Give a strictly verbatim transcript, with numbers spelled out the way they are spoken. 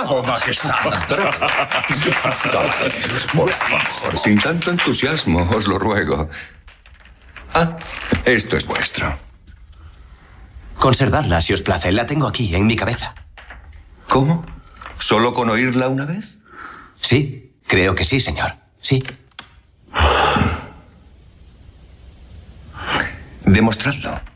Majestad. Oh, Majestad. Por favor, sin tanto entusiasmo, os lo ruego. Ah, esto es vuestro. Conservadla, si os place. La tengo aquí, en mi cabeza. ¿Cómo? ¿Solo con oírla una vez? Sí, creo que sí, señor. Sí. Demostradlo.